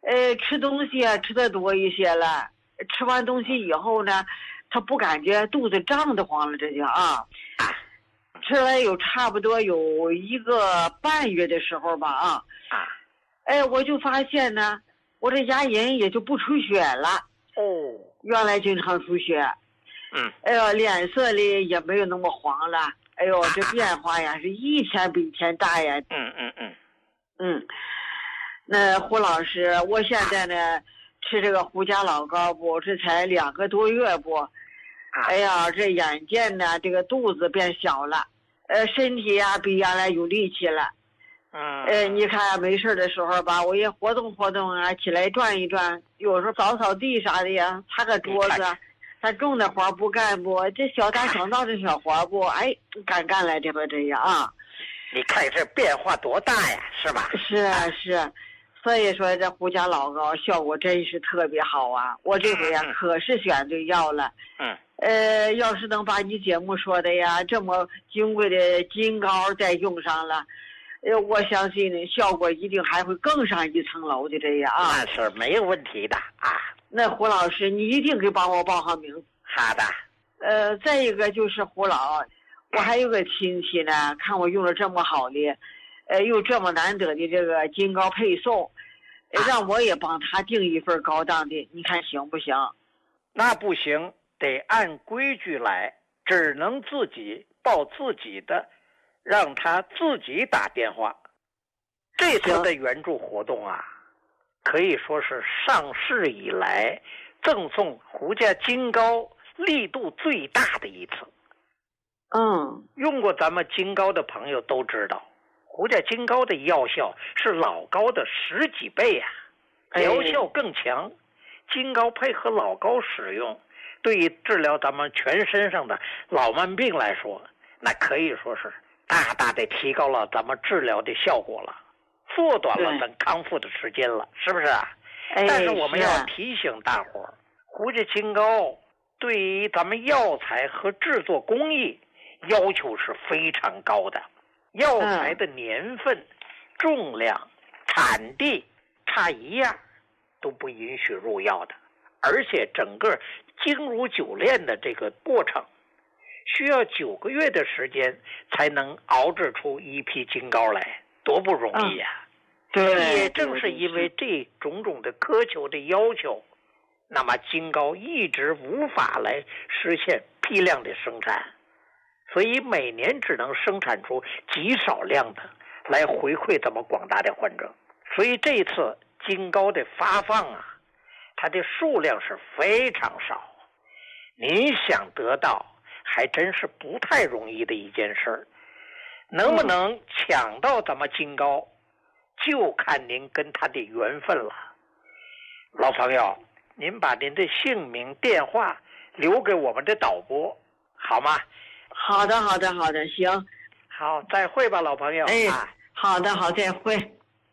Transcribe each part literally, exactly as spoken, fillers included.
呃，吃东西啊吃的多一些了，吃完东西以后呢，他不感觉肚子胀得慌了，这就啊，吃了有差不多有一个半月的时候吧啊， 啊， 哎，我就发现呢，我这牙龈也就不出血了。 哦， 原来经常出血， 嗯， 哎呦，脸色里也没有那么黄了，哎呦，这变化呀是一天比一天大呀。 嗯嗯嗯嗯，那胡老师，我现在呢吃这个胡家老膏不，这才两个多月不，哎呀，这眼见呢这个肚子变小了，呃，身体呀比原来有力气了。 嗯， 呃，你看没事的时候吧，我也活动活动啊，起来转一转，有时候扫扫地啥的呀，擦个桌子，他重的活不干不，这小打小闹的小活不，哎，干干来这个这样啊。 你看这变化多大呀，是吧？ 是啊是，所以说这胡家老膏效果真是特别好啊！我这回呀、 嗯、 可是选对药了。 嗯。 呃，要是能把你节目说的呀这么金贵的金膏再用上了。呃，我相信呢，效果一定还会更上一层楼的这样啊。 那是没有问题的啊。 那胡老师，你一定给帮我报上名。 好的。 呃，再一个就是胡老，我还有个亲戚呢，看我用了这么好的，呃，又这么难得的这个金膏配送，呃、让我也帮他订一份高档的，你看行不行？ 那不行，得按规矩来，只能自己报自己的。让他自己打电话。这次的援助活动啊，可以说是上市以来赠送胡家金膏力度最大的一次。 嗯， 用过咱们金膏的朋友都知道，胡家金膏的药效是老膏的十几倍啊，疗效更强。金膏配合老膏使用，对于治疗咱们全身上的老慢病来说，那可以说是大大的提高了咱们治疗的效果了，缩短了咱康复的时间了，是不是啊？但是我们要提醒大伙儿，胡家金膏对于咱们药材和制作工艺要求是非常高的，药材的年份、嗯、重量、产地差一样都不允许入药的，而且整个精如酒炼的这个过程需要九个月的时间才能熬制出一批金膏来，多不容易呀、啊嗯！ 对， 也正是因为这种种的苛求的要求，那么金膏一直无法来实现批量的生产，所以每年只能生产出极少量的来回馈咱们广大的患者。所以这次金膏的发放啊，它的数量是非常少，您想得到还真是不太容易的一件事。能不能抢到咱们金膏，就看您跟他的缘分了。老朋友，您把您的姓名电话留给我们的导播好吗？ 好的好的好的，行， 好，再会吧老朋友。 哎，好的好，再会。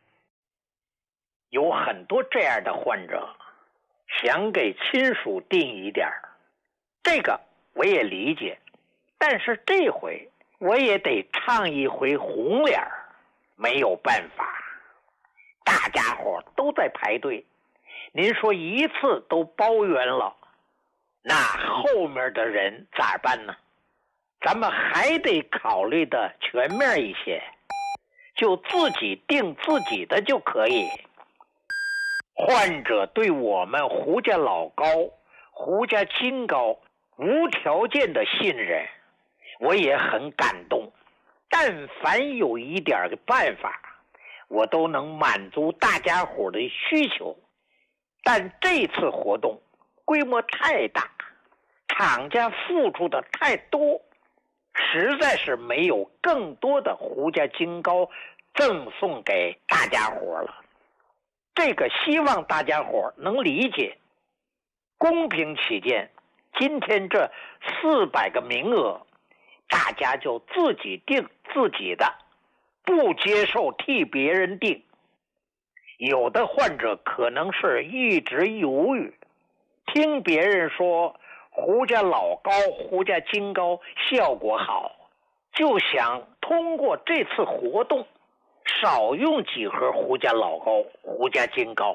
有很多这样的患者想给亲属订一点，这个我也理解，但是这回我也得唱一回红脸，没有办法，大家伙都在排队，您说一次都包圆了，那后面的人咋办呢？咱们还得考虑的全面一些，就自己订自己的就可以。患者对我们胡家老膏、胡家金膏无条件的信任，我也很感动。但凡有一点办法，我都能满足大家伙的需求。但这次活动规模太大，厂家付出的太多，实在是没有更多的胡家金膏赠送给大家伙了。这个希望大家伙能理解，公平起见，今天这四百个名额，大家就自己定自己的，不接受替别人定。有的患者可能是一直犹豫，听别人说胡家老膏、胡家金膏效果好，就想通过这次活动少用几盒胡家老膏、胡家金膏，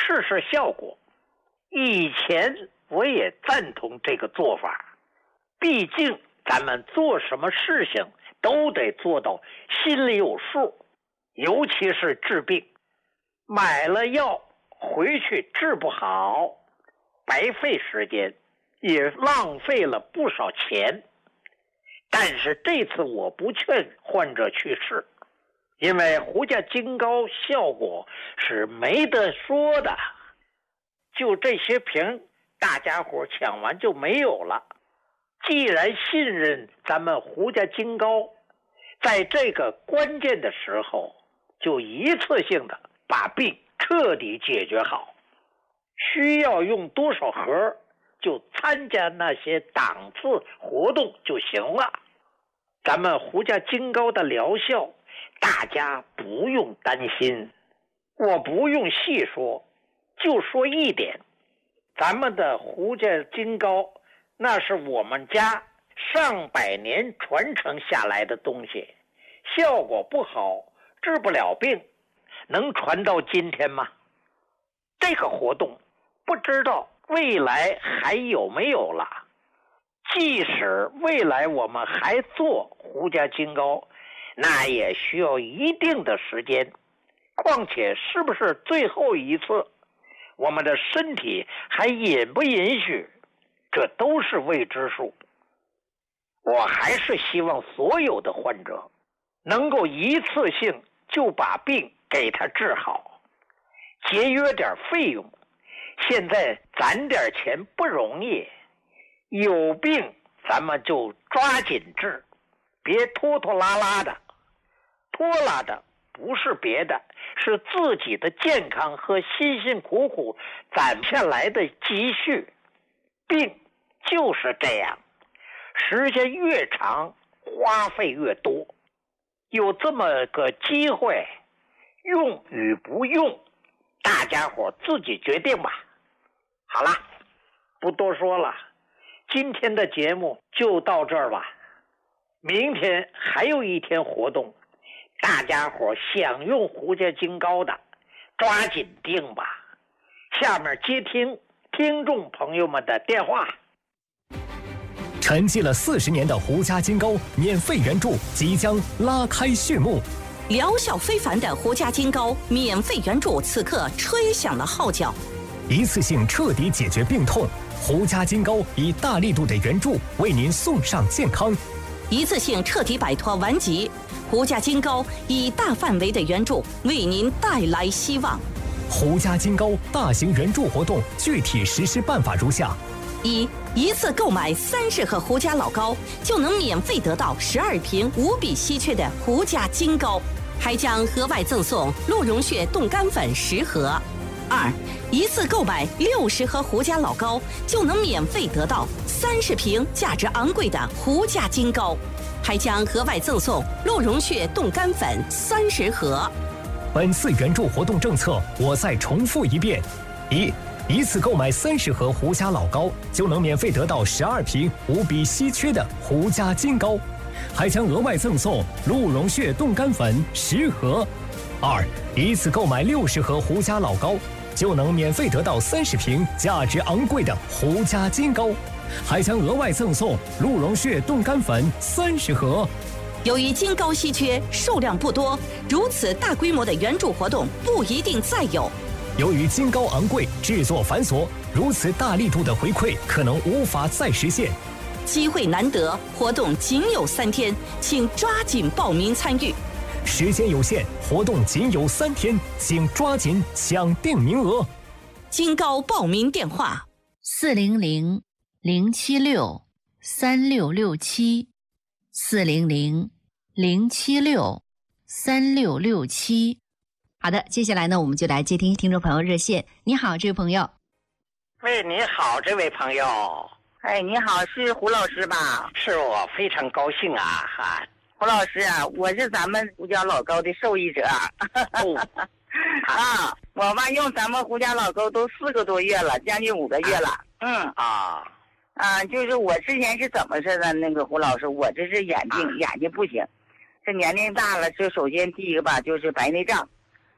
试试效果。以前我也赞同这个做法，毕竟咱们做什么事情都得做到心里有数，尤其是治病，买了药回去治不好，白费时间，也浪费了不少钱。但是这次我不劝患者去试，因为胡家金膏效果是没得说的，就这些瓶大家伙抢完就没有了。既然信任咱们胡家金膏，在这个关键的时候就一次性的把病彻底解决好，需要用多少盒就参加那些档次活动就行了。咱们胡家金膏的疗效大家不用担心，我不用细说，就说一点，咱们的胡家金膏那是我们家上百年传承下来的东西，效果不好，治不了病，能传到今天吗？这个活动不知道未来还有没有了。即使未来我们还做胡家金膏，那也需要一定的时间，况且是不是最后一次，我们的身体还允不允许，这都是未知数。我还是希望所有的患者能够一次性就把病给他治好，节约点费用。现在攒点钱不容易，有病咱们就抓紧治，别拖拖拉拉的。拖拉的不是别的，是自己的健康和辛辛苦苦攒下来的积蓄。病就是这样，时间越长花费越多。有这么个机会，用与不用大家伙自己决定吧。好了，不多说了，今天的节目就到这儿吧。明天还有一天活动，大家伙想用胡家金膏的抓紧订吧。下面接听听众朋友们的电话。 沉寂了四十年的胡家金膏免费援助即将拉开序幕， 疗效非凡的胡家金膏免费援助此刻吹响了号角， 一次性彻底解决病痛。胡家金膏以大力度的援助为您送上健康， 一次性彻底摆脱顽疾。胡家金膏以大范围的援助为您带来希望。 胡家金膏大型援助活动具体实施办法如下： 一、一次购买三十盒胡家老膏，就能免费得到十二瓶无比稀缺的胡家金膏，还将额外赠送鹿茸血冻干粉十盒。二、一次购买六十盒胡家老膏，就能免费得到三十瓶价值昂贵的胡家金膏，还将额外赠送鹿茸血冻干粉三十盒。 本次援助活动政策我再重复一遍：一、一次购买三十盒胡家老膏，就能免费得到十二瓶无比稀缺的胡家金膏，还将额外赠送鹿茸血冻干粉十盒。二、一次购买六十盒胡家老膏，就能免费得到三十瓶价值昂贵的胡家金膏，还将额外赠送鹿茸血冻干粉三十盒。 由于金膏稀缺，数量不多，如此大规模的援助活动不一定再有。 由于金膏昂贵，制作繁琐，如此大力度的回馈可能无法再实现。 机会难得，活动仅有三天，请抓紧报名参与。 时间有限，活动仅有三天，请抓紧抢订名额。 金膏报名电话： 四零零零七六三六六七，四零零零七六三六六七。好的，接下来呢，我们就来接听听众朋友热线。你好，这位朋友。 喂，你好，这位朋友。 哎，你好，是胡老师吧？ 是我，非常高兴啊！哈， 胡老师啊，我是咱们胡家老膏的受益者。 哦、 啊，我吧用咱们胡家老膏都四个多月了，将近五个月了。嗯啊啊，就是我之前是怎么事的？那个胡老师，我这是眼睛、啊、眼睛不行，这年龄大了，这首先第一个吧就是白内障。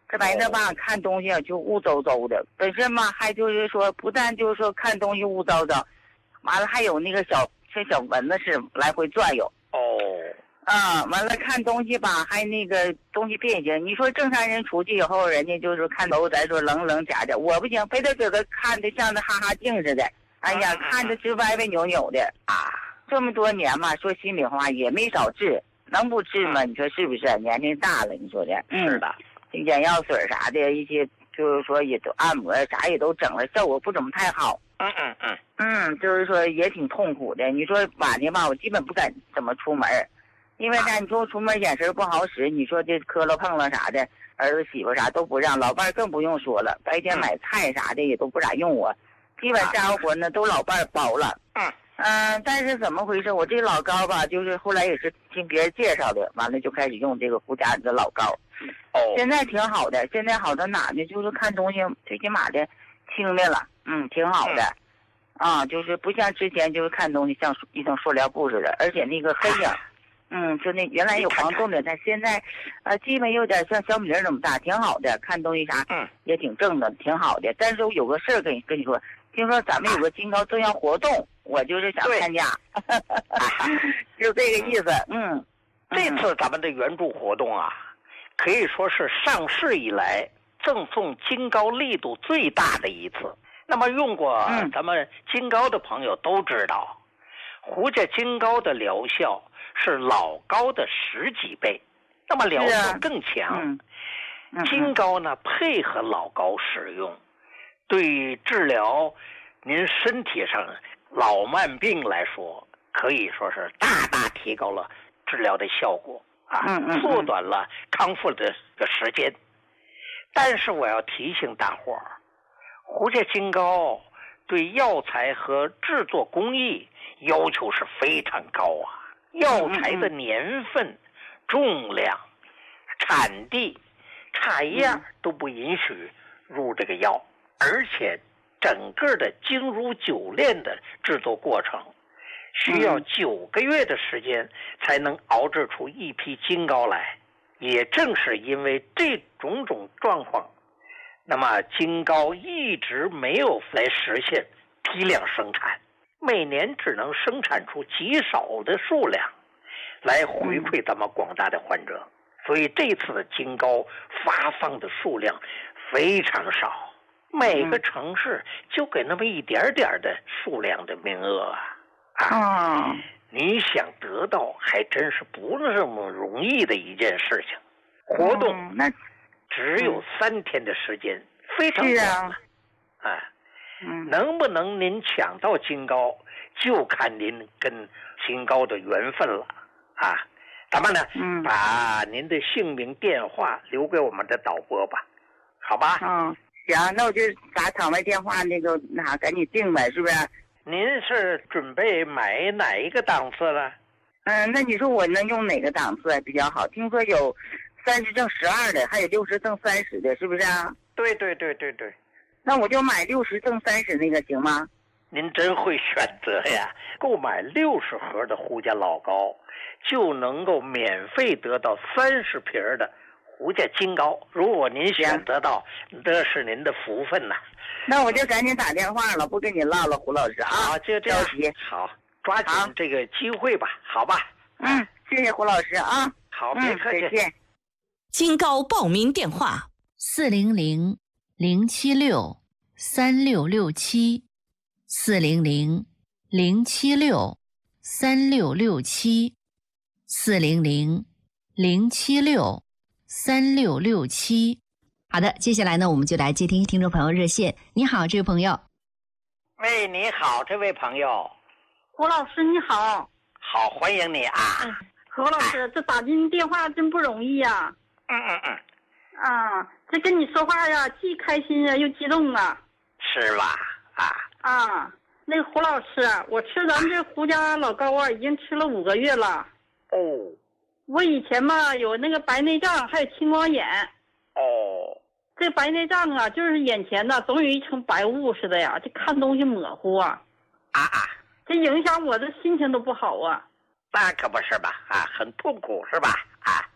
这玩意儿吧，看东西就雾糟糟的，本身嘛还就是说，不但就是说看东西雾糟糟，完了还有那个小像小蚊子似的来回转悠。 哦。 啊，完了看东西吧，还那个东西变形。你说正常人出去以后，人家就是看楼，咱说棱棱假假，我不行，非得搁这看的像那哈哈镜似的。哎呀，看着直歪歪扭扭的啊！这么多年嘛，说心里话也没少治，能不治吗？你说是不是？年龄大了，你说的。 是的。 这眼药水啥的，一些就是说也都按摩啥也都整了，效果不怎么太好。 嗯嗯嗯。 嗯，就是说也挺痛苦的。你说晚上吧，我基本不敢怎么出门。因为呢，你说出门眼神不好使，你说这磕了碰了啥的，儿子媳妇啥都不让，老伴更不用说了。白天买菜啥的也都不咋用我，基本家伙活呢都老伴包了。 嗯嗯，但是怎么回事？我这老膏吧，就是后来也是听别人介绍的，完了就开始用这个胡家的老膏。 哦， 现在挺好的，现在好到哪呢？就是看东西最起码的轻的了，嗯，挺好的。嗯、啊，就是不像之前就是看东西像一层塑料布似的，而且那个黑影。嗯，就那原来有黄洞的，但现在，呃，基本有点像小米粒那么大，挺好的。看东西啥， 嗯， 也挺正的，挺好的。但是我有个事儿跟你跟你说，听说咱们有个金高正要活动，我就是想参加，就这个意思。嗯， 这次咱们的援助活动啊，可以说是上市以来赠送金高力度最大的一次。那么用过咱们金高的朋友都知道，胡家金高的疗效是老高的十几倍，那么疗效更强。 嗯嗯、 金高呢配合老高使用，对治疗您身体上老慢病来说，可以说是大大提高了治疗的效果啊， 嗯嗯、 缩短了康复的时间。但是我要提醒大伙儿，胡家金高对药材和制作工艺要求是非常高啊。药材的年份、重量、产地差一样都不允许入这个药，而且整个的精如酒炼的制作过程需要九个月的时间才能熬制出一批金膏来。也正是因为这种种状况，那么金膏一直没有来实现批量生产，每年只能生产出极少的数量来回馈咱们广大的患者，所以这次的金膏发放的数量非常少，每个城市就给那么一点点的数量的名额啊！啊，你想得到还真是不那么容易的一件事情。活动那只有三天的时间，非常短了啊！嗯，能不能您抢到金膏，就看您跟金膏的缘分了啊！咱们呢，嗯，把您的姓名、电话留给我们的导播吧，好吧？ 嗯，行，那我就打场外电话，那个那啥，赶紧定呗，是不是？ 您是准备买哪一个档次呢？ 嗯，那你说我能用哪个档次比较好？听说有三十正十二的，还有六十正三十的，是不是啊？ 对对对对对。 那我就买六十正三十那个行吗？ 您真会选择呀！购买六十盒的胡家老膏，就能够免费得到三十瓶的胡家金膏。如果您选择到，这是您的福分呐。 那我就赶紧打电话了，不跟你唠了，胡老师啊。 好，就这样。好，抓紧这个机会吧，好吧？ 嗯，谢谢胡老师啊。 好，别客气。 再见。 金膏报名电话： 四零零零七六三六六七，四零零零七六三六六七，四零零零七六三六六七。好的，接下来呢，我们就来接听听众朋友热线。你好，这位朋友。 喂，你好，这位朋友。 胡老师你好。 好，欢迎你啊。 嗯、何老师、啊，这打进电话真不容易呀、啊。 嗯嗯嗯。 啊，这跟你说话呀，既开心啊，又激动啊。 是吧？啊。 啊，那个胡老师，我吃咱这胡家老膏啊，已经吃了五个月了。 哦。 我以前嘛有那个白内障，还有青光眼。 哦。 这白内障啊，就是眼前呢总有一层白雾似的呀，这看东西模糊啊。 啊啊。 这影响我的心情都不好啊。 那可不是吧？啊，很痛苦是吧？啊。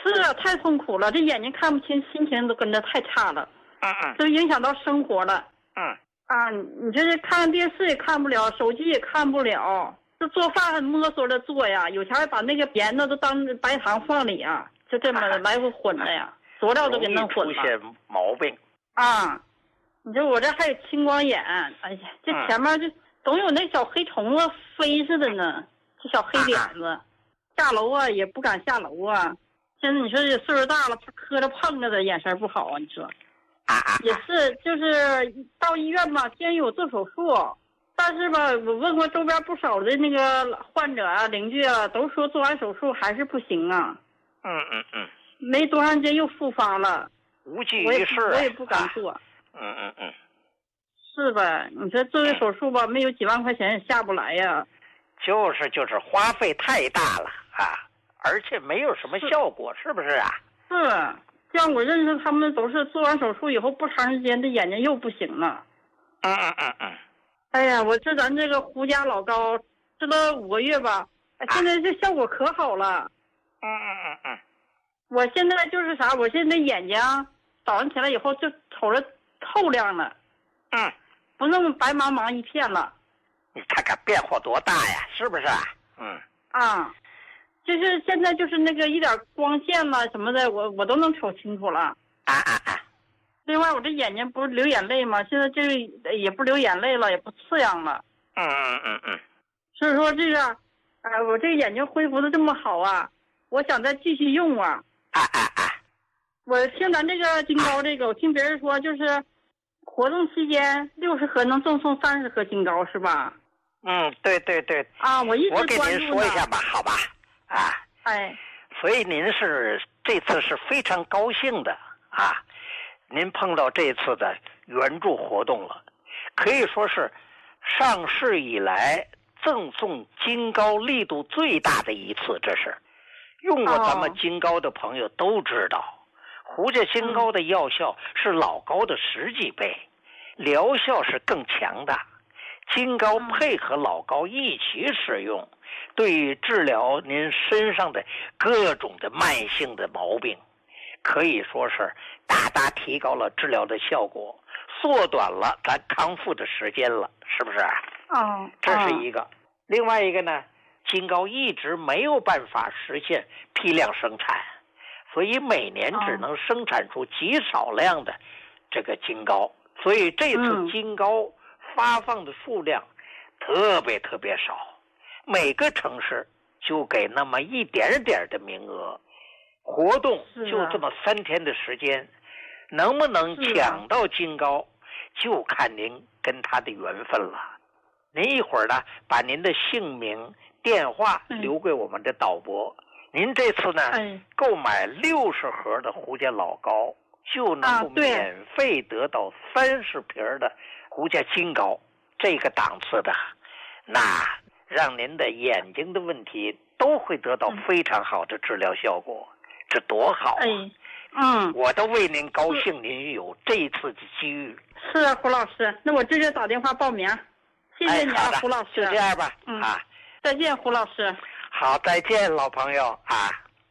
是啊，太痛苦了，这眼睛看不清，心情都跟着太差了， 嗯嗯， 都影响到生活了。 嗯啊，你这是看电视也看不了，手机也看不了，这做饭还摸索着做呀，有钱把那个盐呢都当白糖放里啊，就这么来回混了呀，佐料都给弄混了。 出现毛病啊，你说我这还有青光眼，哎呀，这前面就总有那小黑虫子飞似的呢，这小黑点子，下楼啊也不敢下楼啊。现在你说这岁数大了，怕磕着碰着的，眼神不好啊，你说。也是，就是到医院吧，建议我做手术，但是吧，我问过周边不少的那个患者啊、邻居啊，都说做完手术还是不行啊。 嗯嗯嗯。 没多长时间又复发了， 无济于事。 我也不敢做。 嗯嗯嗯。 是吧？你说做个手术吧，没有几万块钱也下不来呀。 就是就是花费太大了啊，而且没有什么效果，是不是啊？ 是。像我认识他们都是做完手术以后不长时间，这眼睛又不行了。 嗯嗯嗯嗯。 哎呀，我这咱这个胡家老膏吃了五个月吧，现在这效果可好了。 嗯嗯嗯嗯。 我现在就是啥，我现在眼睛早上起来以后就瞅着透亮了。 嗯。 不那么白茫茫一片了。 你看看变化多大呀，是不是？嗯。 啊。就是现在就是那个一点光线呐什么的，我我都能瞅清楚了。 啊啊啊！ 另外，我这眼睛不是流眼泪吗？现在这个也不流眼泪了，也不刺痒了。 嗯嗯嗯嗯。 所以说这个，哎、呃，我这眼睛恢复的这么好啊，我想再继续用啊。 啊啊啊！ 我听咱这个金膏这个，我听别人说就是活动期间六十盒能赠送三十盒金膏是吧？ 嗯，对对对。 啊，我一直我给关注您说一下吧，好吧？啊， 哎， 所以您是这次是非常高兴的啊，您碰到这次的援助活动了，可以说是上市以来赠送金膏力度最大的一次，这是用过咱们金膏的朋友都知道，胡家金膏的药效是老膏的十几倍，疗效是更强的，金膏配合老膏一起使用，对于治疗您身上的各种的慢性的毛病，可以说是大大提高了治疗的效果，缩短了咱康复的时间了，是不是？ 哦， 这是一个。另外一个呢，金膏一直没有办法实现批量生产，所以每年只能生产出极少量的这个金膏，所以这次金膏发放的数量特别特别少。每个城市就给那么一点点的名额，活动就这么三天的时间，能不能抢到金膏，就看您跟他的缘分了。您一会儿呢，把您的姓名、电话留给我们的导播。您这次呢，购买六十盒的胡家老膏，就能够免费得到三十瓶的胡家金膏，这个档次的，那让您的眼睛的问题都会得到非常好的治疗效果，这多好啊！嗯，我都为您高兴，您有这次的机遇。 是啊，胡老师，那我直接打电话报名，谢谢你啊， 哎、 胡老师。 就这样吧， 嗯、 啊， 再见，胡老师。 好，再见，老朋友啊。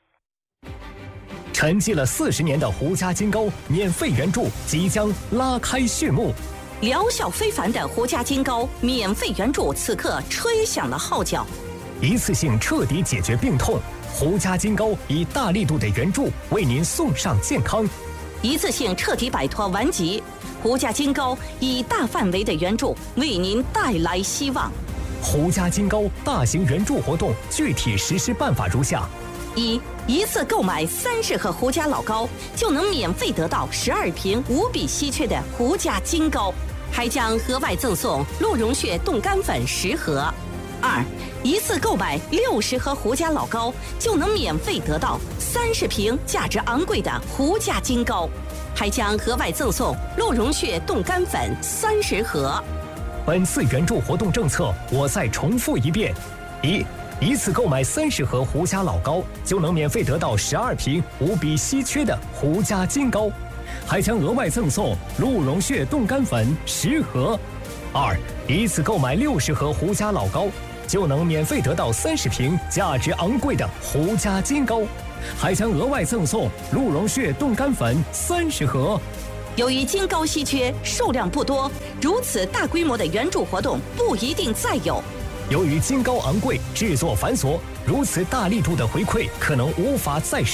沉寂了四十年的胡家金膏免费援助即将拉开序幕。 疗效非凡的胡家金膏免费援助此刻吹响了号角， 一次性彻底解决病痛，胡家金膏以大力度的援助为您送上健康； 一次性彻底摆脱顽疾，胡家金膏以大范围的援助为您带来希望。 胡家金膏大型援助活动具体实施办法如下： 一、一次购买三十盒胡家老膏，就能免费得到十二瓶无比稀缺的胡家金膏，还将额外赠送鹿茸血冻干粉十盒。二、一次购买六十盒胡家老膏，就能免费得到三十瓶价值昂贵的胡家金膏，还将额外赠送鹿茸血冻干粉三十盒。 本次援助活动政策，我再重复一遍：一、一次购买三十盒胡家老膏，就能免费得到十二瓶无比稀缺的胡家金膏，还将额外赠送鹿茸血冻干粉十盒。二、一次购买六十盒胡家老膏，就能免费得到三十瓶价值昂贵的胡家金膏， 还将额外赠送鹿茸血冻干粉三十盒。 由于金膏稀缺，数量不多，如此大规模的援助活动不一定再有。 由于金膏昂贵，制作繁琐，如此大力度的回馈可能无法再实